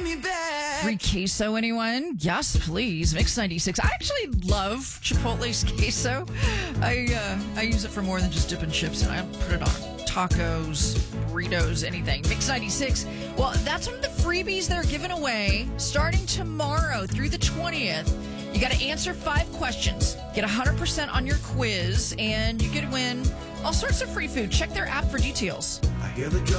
Free queso, anyone? Yes, please. Mix 96. I actually love Chipotle's queso. I use it for more than just dipping chips, and I put it on tacos, burritos, anything. Mix 96. Well, that's one of the freebies they're giving away starting tomorrow through the 20th. You got to answer 5 questions, get 100% on your quiz, and you could win all sorts of free food. Check their app for details. I hear the drum.